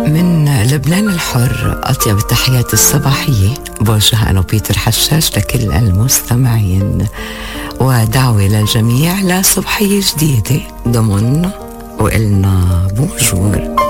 من لبنان الحر أطيب التحيات الصباحية بوجهها أنا بيتر حشاش لكل المستمعين، ودعوة للجميع لصبحية جديدة ضمن وقلنا بونجور.